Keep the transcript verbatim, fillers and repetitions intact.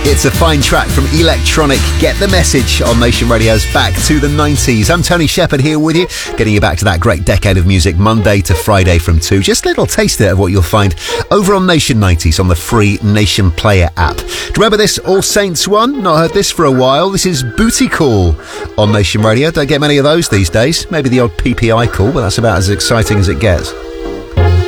It's a fine track from Electronic. Get the message on Nation Radio's Back to the nineties. I'm Tony Shepherd here with you, getting you back to that great decade of music, Monday to Friday from two. Just a little taster of what you'll find over on Nation nineties on the free Nation Player app. Do you remember this All Saints one? Not heard this for a while. This is Booty Call on Nation Radio. Don't get many of those these days. Maybe the odd P P I call, but that's about as exciting as it gets.